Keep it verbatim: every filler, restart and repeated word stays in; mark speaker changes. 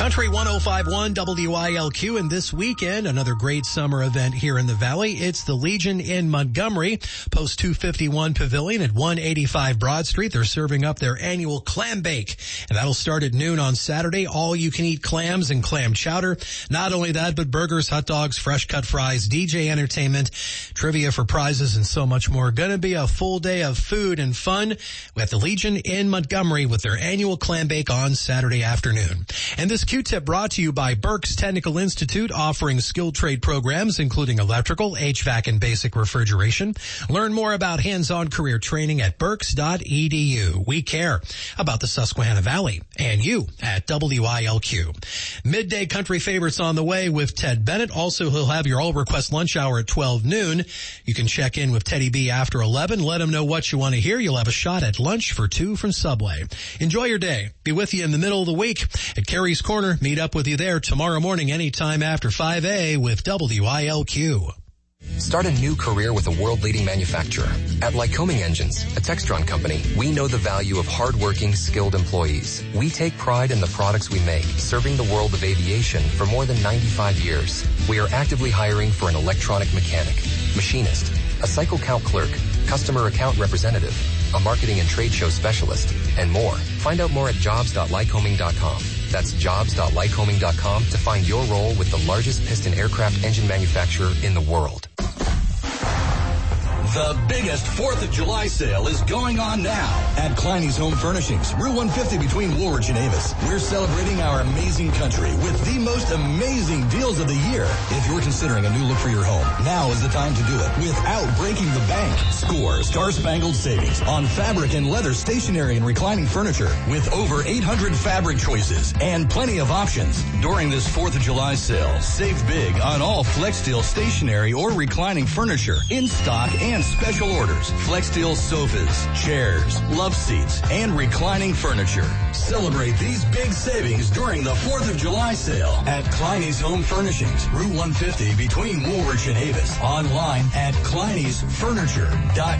Speaker 1: Country one oh five point one W I L Q, and this weekend, another great summer event here in the Valley. It's the Legion in Montgomery, Post two fifty-one Pavilion at one eighty-five Broad Street. They're serving up their annual clam bake, and that'll start at noon on Saturday. All you can eat clams and clam chowder. Not only that, but burgers, hot dogs, fresh cut fries, D J entertainment, trivia for prizes, and so much more. Gonna be a full day of food and fun at the Legion in Montgomery with their annual clam bake on Saturday afternoon. And this Q-tip brought to you by Berks Technical Institute, offering skilled trade programs including electrical, H V A C, and basic refrigeration. Learn more about hands-on career training at berks dot e d u. We care about the Susquehanna Valley and you at W I L Q. Midday country favorites on the way with Ted Bennett. Also, he'll have your all-request lunch hour at twelve noon. You can check in with Teddy B after eleven. Let him know what you want to hear. You'll have a shot at lunch for two from Subway. Enjoy your day. Be with you in the middle of the week at Carrie's Corner. Meet up with you there tomorrow morning anytime after five a with W I L Q.
Speaker 2: Start a new career with a world-leading manufacturer. At Lycoming Engines, a Textron company, we know the value of hardworking, skilled employees. We take pride in the products we make, serving the world of aviation for more than ninety-five years. We are actively hiring for an electronic mechanic, machinist, a cycle count clerk, customer account representative, a marketing and trade show specialist, and more. Find out more at jobs dot lycoming dot com. That's jobs dot lycoming dot com to find your role with the largest piston aircraft engine manufacturer in the world.
Speaker 3: The biggest fourth of July sale is going on now at Kleiny's Home Furnishings, Route one fifty between Woolwich and Avis. We're celebrating our amazing country with the most amazing deals of the year. If you're considering a new look for your home, now is the time to do it without breaking the bank. Score star-spangled savings on fabric and leather stationery and reclining furniture with over eight hundred fabric choices and plenty of options. During this fourth of July sale, save big on all FlexSteel stationery or reclining furniture in stock and special orders. FlexSteel sofas, chairs, love seats, and reclining furniture. Celebrate these big savings during the fourth of July sale at Kleiny's Home Furnishings, Route one fifty between Woolwich and Avis. Online at kleinies furniture dot